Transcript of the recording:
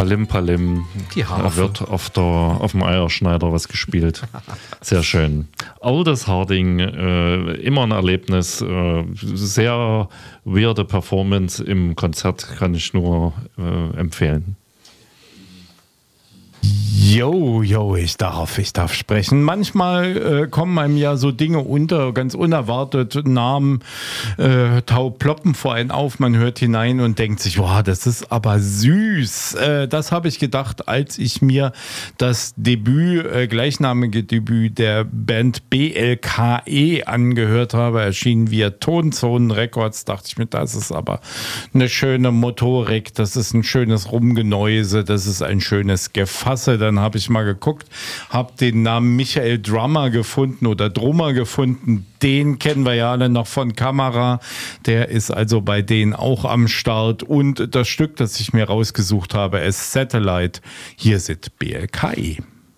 Palim Palim. Die Harfe. Da wird auf dem Eierschneider was gespielt. Sehr schön. Aldous Harding, immer ein Erlebnis. Sehr weirde Performance im Konzert, kann ich nur empfehlen. Ich darf sprechen. Manchmal kommen einem ja so Dinge unter, ganz unerwartet, Namen ploppen vor einen auf, man hört hinein und denkt sich, wow, das ist aber süß. Das habe ich gedacht, als ich mir das gleichnamige Debüt der Band BLKE angehört habe, erschienen via Tonzonen Records, dachte ich mir, das ist aber eine schöne Motorik, das ist ein schönes Rumgenäuse, das ist ein schönes Gefasse. Dann habe ich mal geguckt, habe den Namen Michael Drummer gefunden. Den kennen wir ja alle noch von Kamera. Der ist also bei denen auch am Start. Und das Stück, das ich mir rausgesucht habe, ist Satellite. Hier sind BLKE.